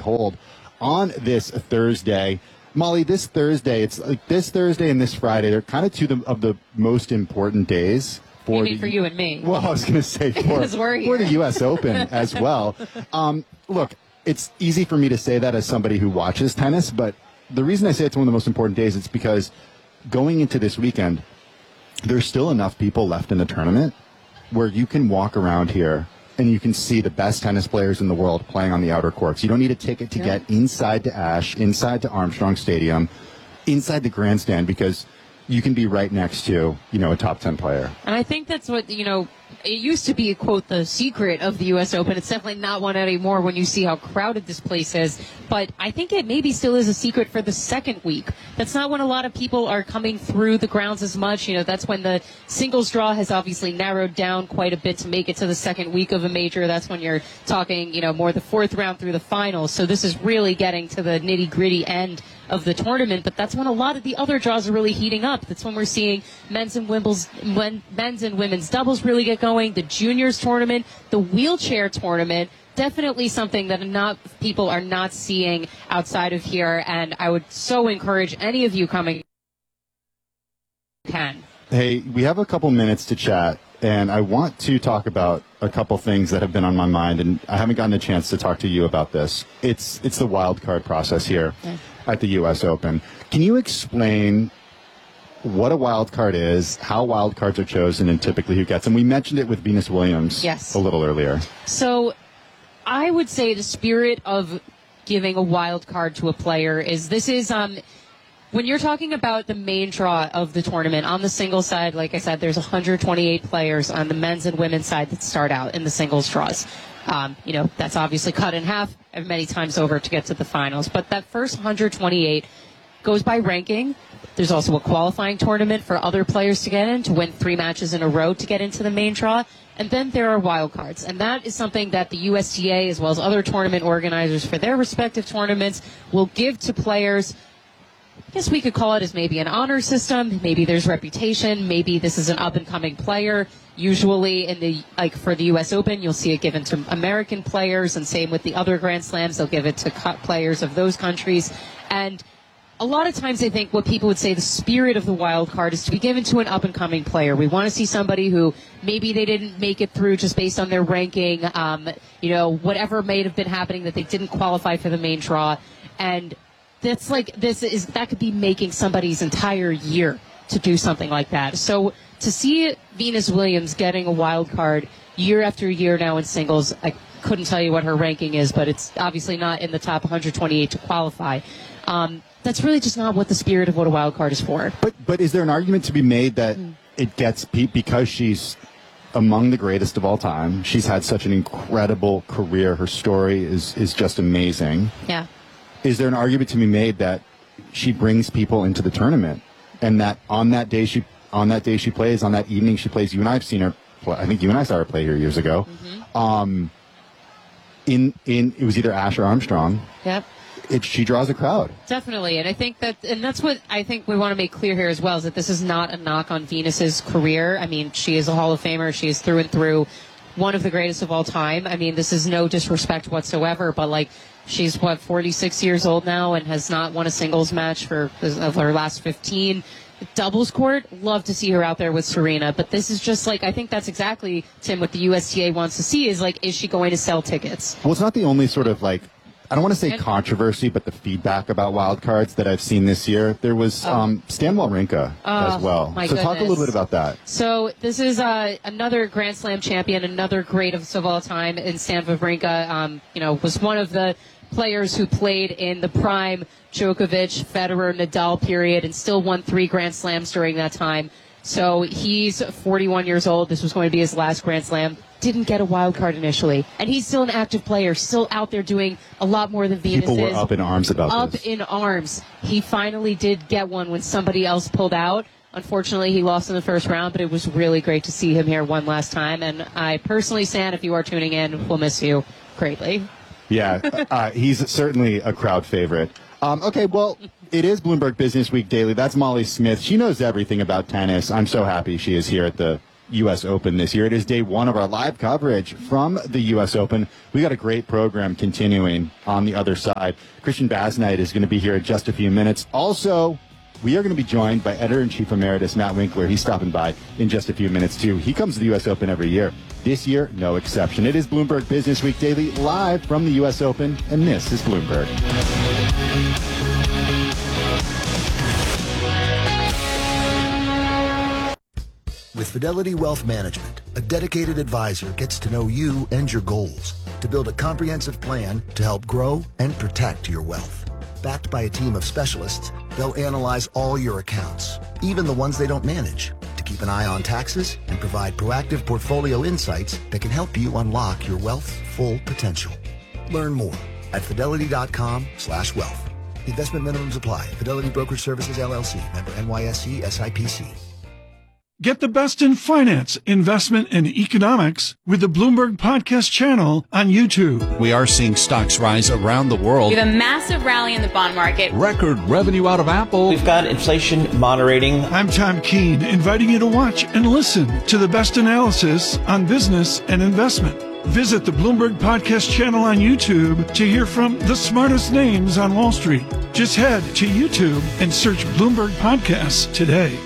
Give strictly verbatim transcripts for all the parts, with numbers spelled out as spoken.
hold on this Thursday. Molly, this Thursday, it's like this Thursday and this Friday, they're kind of two of the, of the most important days. For, you mean the, for you and me. Well, I was going to say for, for the U S Open as well. Um, look, it's easy for me to say that as somebody who watches tennis, but the reason I say it's one of the most important days is because going into this weekend, there's still enough people left in the tournament where you can walk around here and you can see the best tennis players in the world playing on the outer courts. You don't need a ticket to yeah. get inside to Ash, inside to Armstrong Stadium, inside the grandstand, because you can be right next to, you know, a top ten player. And I think that's what, you know, it used to be, quote, the secret of the U S Open. It's definitely not one anymore when you see how crowded this place is. But I think it maybe still is a secret for the second week. That's not when a lot of people are coming through the grounds as much. You know, that's when the singles draw has obviously narrowed down quite a bit to make it to the second week of a major. That's when you're talking, you know, more the fourth round through the finals. So this is really getting to the nitty-gritty end of the tournament, but that's when a lot of the other draws are really heating up. That's when we're seeing men's and women's, men's and women's doubles really get going, the juniors tournament, the wheelchair tournament, definitely something that not people are not seeing outside of here, and I would so encourage any of you coming can. Hey, we have a couple minutes to chat, and I want to talk about a couple things that have been on my mind, and I haven't gotten a chance to talk to you about this. It's it's the wild card process here. Okay. At the U S Open. Can you explain what a wild card is, how wild cards are chosen, and typically who gets them? We mentioned it with Venus Williams yes. a little earlier. So I would say the spirit of giving a wild card to a player is this is um, when you're talking about the main draw of the tournament. On the singles side, like I said, there's one hundred twenty-eight players on the men's and women's side that start out in the singles draws. Um, you know, that's obviously cut in half many times over to get to the finals. But that first one hundred twenty-eight goes by ranking. There's also a qualifying tournament for other players to get in, to win three matches in a row to get into the main draw. And then there are wild cards. And that is something that the U S T A, as well as other tournament organizers for their respective tournaments, will give to players. I guess we could call it as maybe an honor system. Maybe there's reputation. Maybe this is an up-and-coming player. Usually, in the like for the U S Open, you'll see it given to American players, and same with the other Grand Slams. They'll give it to players of those countries. And a lot of times, I think what people would say the spirit of the wild card is to be given to an up-and-coming player. We want to see somebody who maybe they didn't make it through just based on their ranking, um, you know, whatever may have been happening, that they didn't qualify for the main draw. And that's like, this is, that could be making somebody's entire year to do something like that. So to see Venus Williams getting a wild card year after year now in singles, I couldn't tell you what her ranking is, but it's obviously not in the top one hundred twenty-eight to qualify. Um, that's really just not what the spirit of what a wild card is for. But but is there an argument to be made that mm. it gets Pete because she's among the greatest of all time? She's had such an incredible career. Her story is, is just amazing. Yeah. Is there an argument to be made that she brings people into the tournament, and that on that day she on that day she plays, on that evening she plays? You and I have seen her play. I think you and I saw her play here years ago. Mm-hmm. Um, in in it was either Ash or Armstrong. Yep. It, she draws a crowd. Definitely, and I think that, and that's what I think we want to make clear here as well, is that this is not a knock on Venus's career. I mean, she is a Hall of Famer. She is through and through one of the greatest of all time. I mean, this is no disrespect whatsoever, but like, she's what, forty-six years old now and has not won a singles match for of her last fifteen. Doubles court, love to see her out there with Serena, but this is just like, I think that's exactly, Tim, what the U S T A wants to see is like, is she going to sell tickets? Well, it's not the only sort of like, I don't want to say controversy, but the feedback about wild cards that I've seen this year. There was oh. um, Stan Wawrinka oh, as well. My so goodness. Talk a little bit about that. So this is uh, another Grand Slam champion, another great of all time in Stan Wawrinka. Um, you know, was one of the players who played in the prime Djokovic, Federer, Nadal period, and still won three Grand Slams during that time. So he's forty-one years old. This was going to be his last Grand Slam. Didn't get a wild card initially. And he's still an active player, still out there doing a lot more than Venus People is. were up in arms about up this. Up in arms. He finally did get one when somebody else pulled out. Unfortunately, he lost in the first round, but it was really great to see him here one last time. And I personally, Stan, if you are tuning in, will miss you greatly. Yeah, uh, he's certainly a crowd favorite. Um, okay, well, it is Bloomberg Business Week Daily. That's Molly Smith. She knows everything about tennis. I'm so happy she is here at the U S Open this year. It is day one of our live coverage from the U S Open. We got a great program continuing on the other side. Christian Basnight is going to be here in just a few minutes. Also, we are going to be joined by Editor-in-Chief Emeritus Matt Winkler. He's stopping by in just a few minutes, too. He comes to the U S Open every year. This year, no exception. It is Bloomberg Business Week Daily, live from the U S Open, and this is Bloomberg. With Fidelity Wealth Management, a dedicated advisor gets to know you and your goals to build a comprehensive plan to help grow and protect your wealth. Backed by a team of specialists, they'll analyze all your accounts, even the ones they don't manage, to keep an eye on taxes and provide proactive portfolio insights that can help you unlock your wealth's full potential. Learn more at fidelity.com slash wealth. Investment minimums apply. Fidelity Brokerage Services, L L C. Member N Y S E S I P C. Get the best in finance, investment, and economics with the Bloomberg Podcast channel on YouTube. We are seeing stocks rise around the world. We have a massive rally in the bond market. Record revenue out of Apple. We've got inflation moderating. I'm Tom Keene, inviting you to watch and listen to the best analysis on business and investment. Visit the Bloomberg Podcast channel on YouTube to hear from the smartest names on Wall Street. Just head to YouTube and search Bloomberg Podcasts today.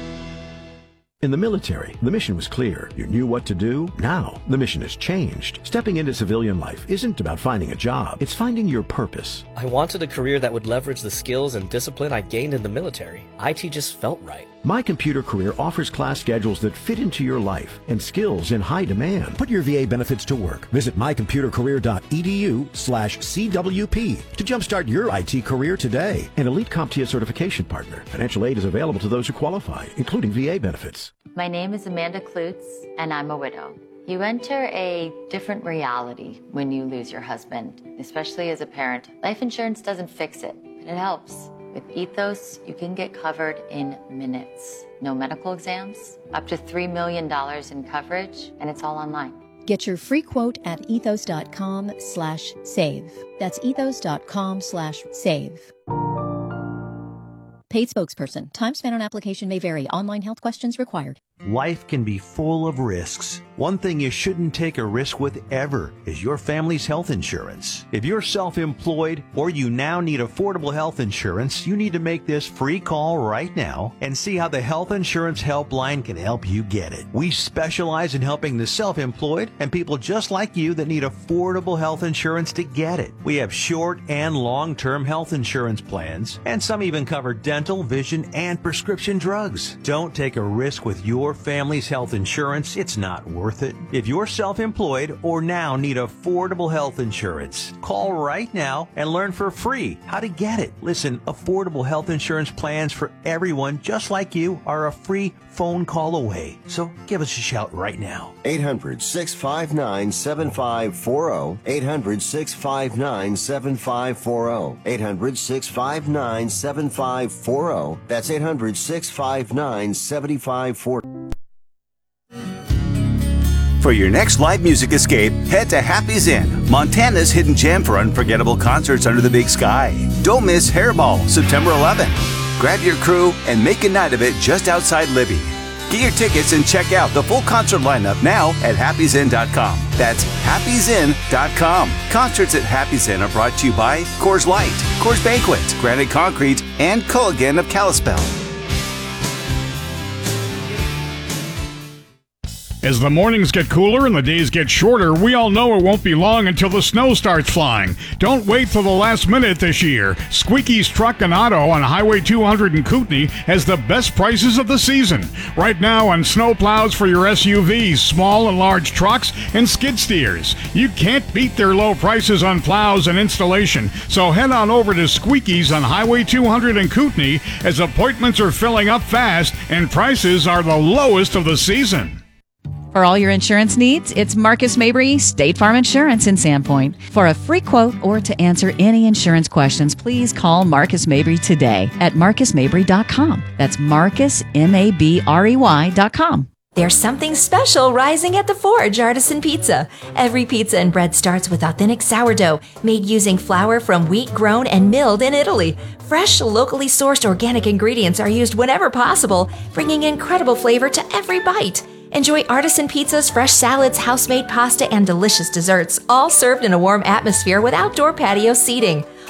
In the military, the mission was clear. You knew what to do. Now, the mission has changed. Stepping into civilian life isn't about finding a job. It's finding your purpose. I wanted a career that would leverage the skills and discipline I gained in the military. I T just felt right. My Computer Career offers class schedules that fit into your life and skills in high demand. Put your V A benefits to work. Visit mycomputercareer.edu slash CWP to jumpstart your I T career today. An Elite CompTIA certification partner. Financial aid is available to those who qualify, including V A benefits. My name is Amanda Klutz, and I'm a widow. You enter a different reality when you lose your husband, especially as a parent. Life insurance doesn't fix it, but it helps. With Ethos, you can get covered in minutes. No medical exams, up to three million dollars in coverage, and it's all online. Get your free quote at ethos.com slash save. That's ethos.com slash save. Paid spokesperson. Time spent on application may vary. Online health questions required. Life can be full of risks. One thing you shouldn't take a risk with ever is your family's health insurance. If you're self-employed or you now need affordable health insurance, you need to make this free call right now and see how the Health Insurance Helpline can help you get it. We specialize in helping the self-employed and people just like you that need affordable health insurance to get it. We have short and long-term health insurance plans, and some even cover dental, vision, and prescription drugs. Don't take a risk with your family's health insurance. It's not worth it. If you're self-employed or now need affordable health insurance, call right now and learn for free how to get it. Listen, affordable health insurance plans for everyone just like you are a free phone call away. So give us a shout right now. eight hundred, six five nine, seven five four zero. eight hundred, six five nine, seven five four zero. eight hundred, six five nine, seven five four zero. That's eight hundred, six five nine, seven five four zero. For your next live music escape, head to Happy's Inn, Montana's hidden gem for unforgettable concerts under the big sky. Don't miss Hairball, September eleventh. Grab your crew and make a night of it just outside Libby. Get your tickets and check out the full concert lineup now at happy's inn dot com. That's happy's inn dot com. Concerts at Happy's Inn are brought to you by Coors Light, Coors Banquet, Granite Concrete, and Culligan of Kalispell. As the mornings get cooler and the days get shorter, we all know it won't be long until the snow starts flying. Don't wait till the last minute this year. Squeaky's Truck and Auto on Highway two hundred in Kootenai has the best prices of the season. Right now on snow plows for your S U Vs, small and large trucks, and skid steers. You can't beat their low prices on plows and installation, so head on over to Squeaky's on Highway two hundred in Kootenai as appointments are filling up fast and prices are the lowest of the season. For all your insurance needs, it's Marcus Mabry State Farm Insurance in Sandpoint. For a free quote or to answer any insurance questions, please call Marcus Mabry today at marcus mabry dot com. That's Marcus, M A B R E Y dot com. There's something special rising at the Forge Artisan Pizza. Every pizza and bread starts with authentic sourdough made using flour from wheat grown and milled in Italy. Fresh, locally sourced organic ingredients are used whenever possible, bringing incredible flavor to every bite. Enjoy artisan pizzas, fresh salads, house-made pasta, and delicious desserts, all served in a warm atmosphere with outdoor patio seating.